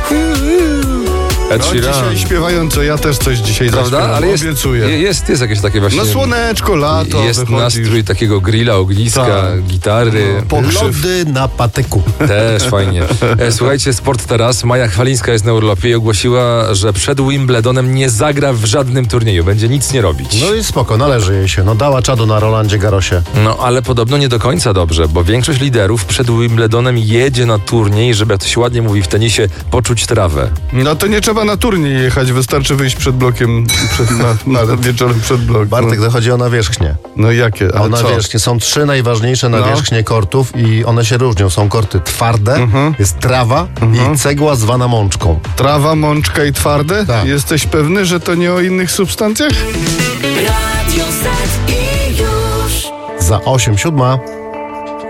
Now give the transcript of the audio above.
Ed Sheeran. Dzisiaj śpiewająco, ja też coś dzisiaj Prawda? zaśpiewam, Ale obiecuję. jest jakieś takie właśnie... No słoneczko, lato, Jest wychodzisz. nastrój takiego grilla, ogniska, Tak. gitary. Lody na patyku. Też fajnie. Słuchajcie, Sport teraz. Maja Chwalińska jest na urlopie i ogłosiła, że przed Wimbledonem nie zagra w żadnym turnieju. Będzie nic nie robić. No i spoko, należy jej się. No dała czadu na Rolandzie Garrosie. No, ale podobno nie do końca dobrze, bo większość liderów przed Wimbledonem jedzie na turniej, żeby, jak to się ładnie mówi w tenisie, poczuć trawę. No to nie trzeba na turniej jechać, wystarczy wyjść przed blokiem, wieczorem przed blokiem. Bartek, to chodzi o nawierzchnię. No jakie? O nawierzchnię. Są 3 najważniejsze nawierzchnie kortów i one się różnią. Są korty twarde, jest trawa i cegła zwana mączką. Trawa, mączka i twarde? Tak. Jesteś pewny, że to nie o innych substancjach? Radio Z i już. Za 8:07.